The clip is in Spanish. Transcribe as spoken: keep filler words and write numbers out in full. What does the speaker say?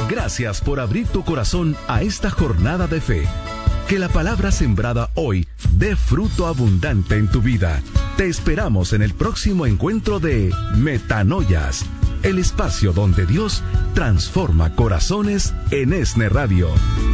Gracias por abrir tu corazón a esta jornada de fe. Que la palabra sembrada hoy dé fruto abundante en tu vida. Te esperamos en el próximo encuentro de Metanoias, el espacio donde Dios transforma corazones en ESNE Radio.